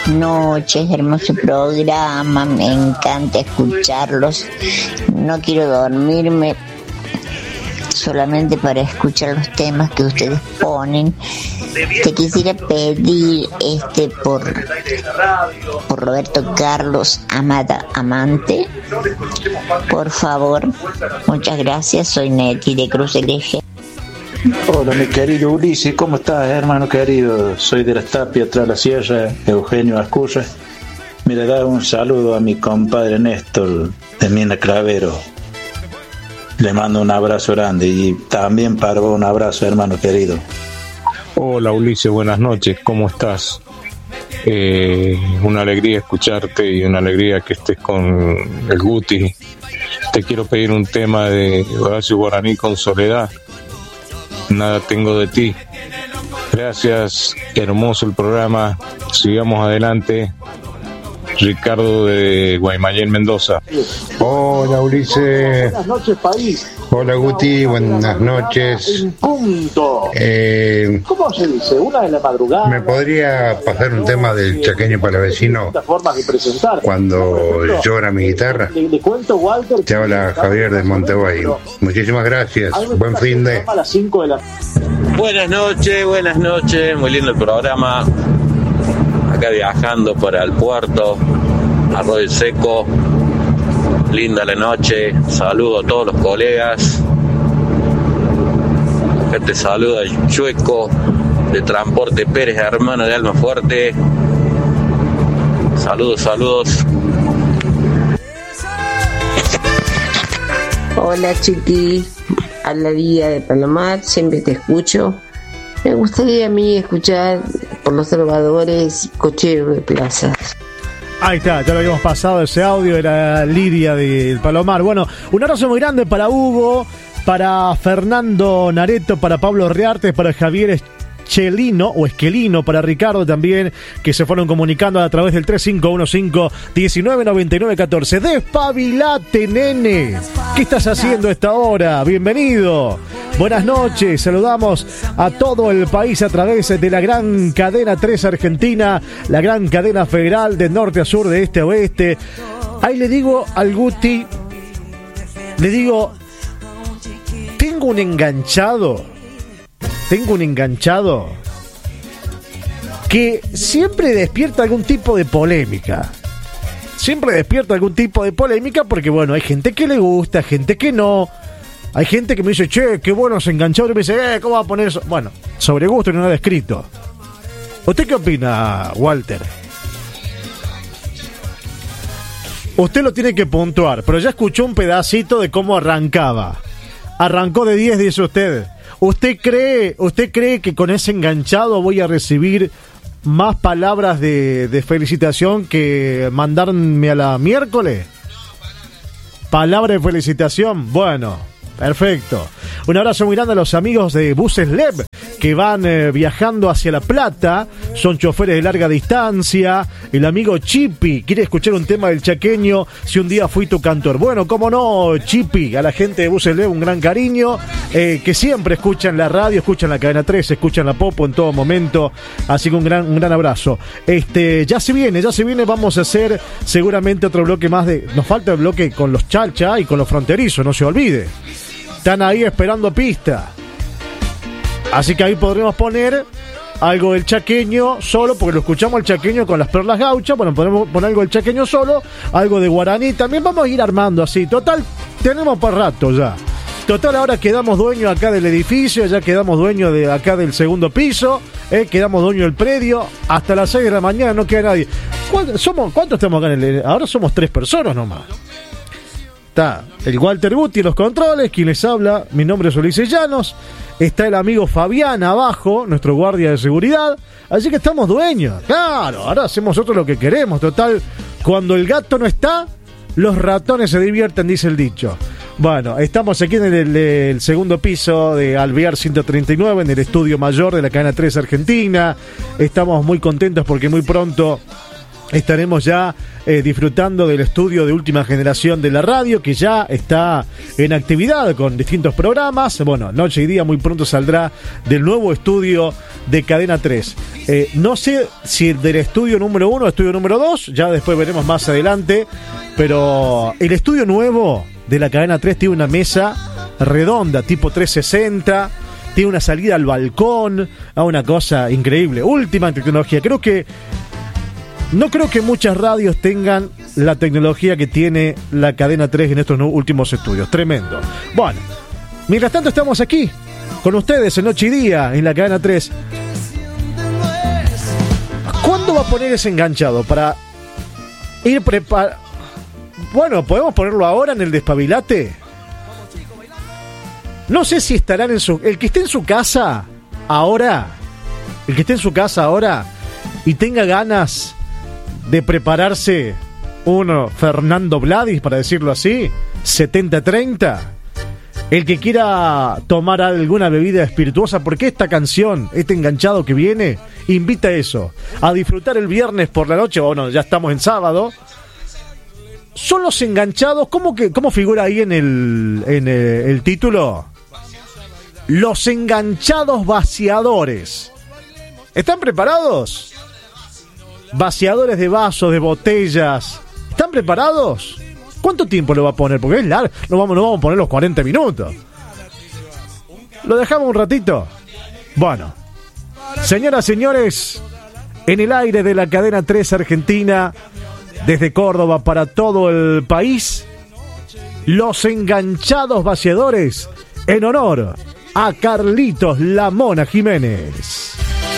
noches, hermoso programa, me encanta escucharlos. No quiero dormirme solamente para escuchar los temas que ustedes ponen. Te quisiera pedir por Roberto Carlos Amante, por favor. Muchas gracias, soy Neti de Cruz del Eje. Hola, mi querido Ulises, ¿cómo estás, hermano querido? Soy de las Tapias, tras la Sierra, Eugenio Ascurra. Mira, da un saludo a mi compadre Néstor de Mina Clavero. Le mando un abrazo grande y también para vos un abrazo, hermano querido. Hola Ulises, buenas noches, ¿cómo estás? Una alegría escucharte y una alegría que estés con el Guti. Te quiero pedir un tema de Horacio Guaraní con Soledad. Nada tengo de ti. Gracias, hermoso el programa. Sigamos adelante. Ricardo de Guaymallén, Mendoza. Hola Ulises. Buenas noches, país. Hola Guti, buenas noches. En punto. ¿Cómo se dice? Una de la madrugada. ¿Me podría pasar un tema del Chaqueño Palavecino? Formas de presentar. Cuando llora mi guitarra. Le cuento, Walter. Te habla Javier de Montevidey. Muchísimas gracias. Buen fin de. A las 5 de la. Buenas noches. Muy lindo el programa. Acá viajando para el puerto, Arroyo Seco, linda la noche, saludo a todos los colegas, acá te saluda el Chueco de Transporte Pérez, hermano de Almafuerte, saludos. Hola chiqui, a la Vía de Palomar, siempre te escucho. Me gustaría a mí escuchar por los trovadores Cocheros de Plazas. Ahí está, ya lo habíamos pasado ese audio, era Lidia del Palomar. Bueno, un abrazo muy grande para Hugo, para Fernando Nareto, para Pablo Reartes, para Javier Chelino o Esquelino, para Ricardo también, que se fueron comunicando a través del 3515-199914. Despabilate, nene. ¿Qué estás haciendo a esta hora? Bienvenido. Buenas noches. Saludamos a todo el país a través de la gran cadena 3 Argentina, la gran cadena federal de norte a sur, de este a oeste. Ahí le digo al Guti, tengo un enganchado que siempre despierta algún tipo de polémica. Porque, bueno, hay gente que le gusta, gente que no. Hay gente que me dice, che, qué bueno se enganchado. Y me dice, ¿cómo va a poner eso? Bueno, sobre gusto no nada escrito. ¿Usted qué opina, Walter? Usted lo tiene que puntuar, pero ya escuchó un pedacito de cómo arrancaba. Arrancó de 10, dice usted. ¿Usted cree que con ese enganchado voy a recibir más palabras de felicitación que mandarme a la miércoles? Palabra de felicitación, bueno, perfecto. Un abrazo muy grande a los amigos de Buses LEV que van viajando hacia La Plata, son choferes de larga distancia. El amigo Chipi quiere escuchar un tema del Chaqueño, Si un día fui tu cantor. Bueno, cómo no, Chipi, a la gente de Buses LEV un gran cariño, que siempre escuchan la radio, escuchan la cadena 3, escuchan la Popo en todo momento, así que un gran abrazo. Ya se viene, vamos a hacer seguramente otro bloque más nos falta el bloque con los Chalcha y con los fronterizos, no se olvide. Están ahí esperando pista. Así que ahí podremos poner algo del Chaqueño solo, porque lo escuchamos el Chaqueño con las perlas gauchas. Bueno, podemos poner algo del Chaqueño solo, algo de Guaraní. También vamos a ir armando así. Total, tenemos para rato ya. Total, ahora quedamos dueños acá del edificio, ya quedamos dueños de acá del segundo piso, quedamos dueños del predio. Hasta las 6 de la mañana no queda nadie. ¿Cuántos estamos acá en el? Ahora somos 3 personas nomás. Está el Walter Guti en los controles, quien les habla, mi nombre es Ulises Llanos. Está el amigo Fabián abajo, nuestro guardia de seguridad. Así que estamos dueños. Claro, ahora hacemos nosotros lo que queremos. Total, cuando el gato no está, los ratones se divierten, dice el dicho. Bueno, estamos aquí en el segundo piso de Alvear 139, en el estudio mayor de la cadena 3 Argentina. Estamos muy contentos porque muy pronto estaremos ya disfrutando del estudio de última generación de la radio, que ya está en actividad con distintos programas. Bueno, Noche y Día muy pronto saldrá del nuevo estudio de Cadena 3. No sé si del estudio número 1 o estudio número 2, ya después veremos más adelante, pero el estudio nuevo de la Cadena 3 tiene una mesa redonda, tipo 360, tiene una salida al balcón, a una cosa increíble, última tecnología. No creo que muchas radios tengan la tecnología que tiene la Cadena 3 en estos últimos estudios. Tremendo. Bueno, mientras tanto estamos aquí con ustedes en Noche y Día en la Cadena 3. ¿Cuándo va a poner ese enganchado? Para ir preparando. Bueno, ¿podemos ponerlo ahora en el despabilate? No sé si estarán en su... El que esté en su casa ahora y tenga ganas de prepararse uno Fernando Vladis, para decirlo así, 70-30, el que quiera tomar alguna bebida espirituosa, porque esta canción, este enganchado que viene, invita a eso, a disfrutar el viernes por la noche. Bueno, ya estamos en sábado. Son los enganchados, ¿cómo figura ahí en el título? Los enganchados vaciadores. ¿Están preparados? Vaciadores de vasos, de botellas. ¿Están preparados? ¿Cuánto tiempo le va a poner? Porque es largo. No vamos a poner los 40 minutos. ¿Lo dejamos un ratito? Bueno. Señoras, señores, en el aire de la Cadena 3 Argentina, desde Córdoba para todo el país, los enganchados vaciadores, en honor a Carlitos La Mona Jiménez.